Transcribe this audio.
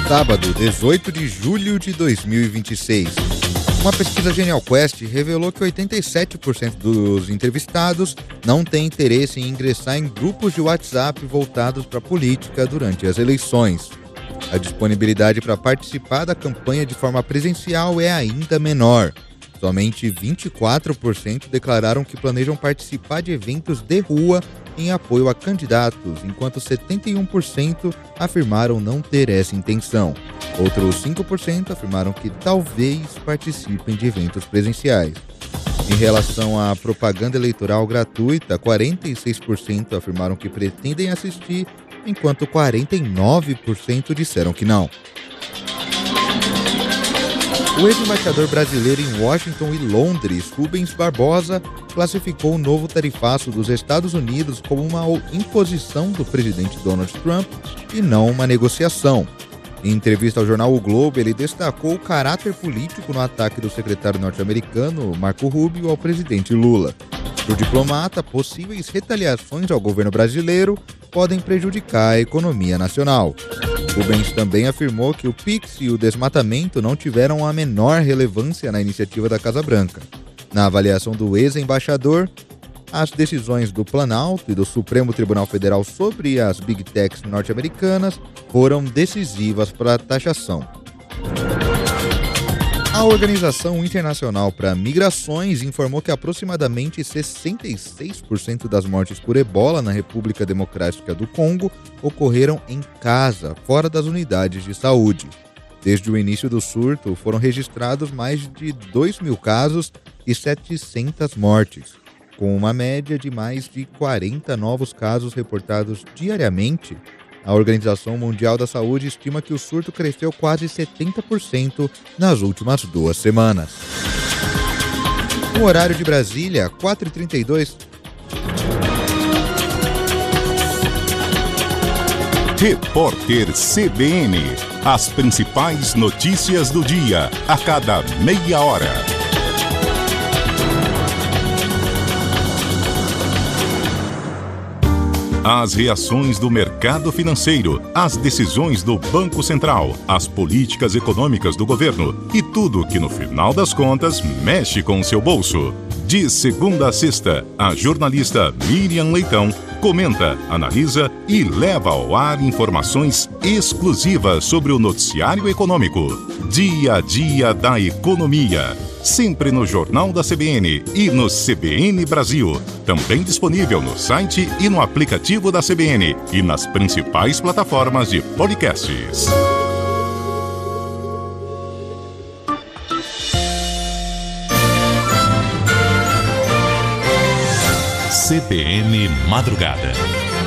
Sábado, 18 de julho de 2026. Uma pesquisa Genial Quest revelou que 87% dos entrevistados não têm interesse em ingressar em grupos de WhatsApp voltados para a política durante as eleições. A disponibilidade para participar da campanha de forma presencial é ainda menor. Somente 24% declararam que planejam participar de eventos de rua em apoio a candidatos, enquanto 71% afirmaram não ter essa intenção. Outros 5% afirmaram que talvez participem de eventos presenciais. Em relação à propaganda eleitoral gratuita, 46% afirmaram que pretendem assistir, enquanto 49% disseram que não. O ex-embaixador brasileiro em Washington e Londres, Rubens Barbosa, classificou o novo tarifaço dos Estados Unidos como uma imposição do presidente Donald Trump e não uma negociação. Em entrevista ao jornal O Globo, ele destacou o caráter político no ataque do secretário norte-americano Marco Rubio ao presidente Lula. Para o diplomata, possíveis retaliações ao governo brasileiro podem prejudicar a economia nacional. Rubens também afirmou que o PIX e o desmatamento não tiveram a menor relevância na iniciativa da Casa Branca. Na avaliação do ex-embaixador, as decisões do Planalto e do Supremo Tribunal Federal sobre as Big Techs norte-americanas foram decisivas para a taxação. A Organização Internacional para Migrações informou que aproximadamente 66% das mortes por ebola na República Democrática do Congo ocorreram em casa, fora das unidades de saúde. Desde o início do surto, foram registrados mais de 2.000 casos e 700 mortes, com uma média de mais de 40 novos casos reportados diariamente. A Organização Mundial da Saúde estima que o surto cresceu quase 70% nas últimas 2 semanas. No horário de Brasília, 4h32. Repórter CBN. As principais notícias do dia, a cada meia hora. As reações do mercado financeiro, as decisões do Banco Central, as políticas econômicas do governo e tudo que, no final das contas, mexe com o seu bolso. De segunda a sexta, a jornalista Miriam Leitão comenta, analisa e leva ao ar informações exclusivas sobre o noticiário econômico. Dia a dia da economia. Sempre no Jornal da CBN e no CBN Brasil. Também disponível no site e no aplicativo da CBN e nas principais plataformas de podcasts. CBN Madrugada.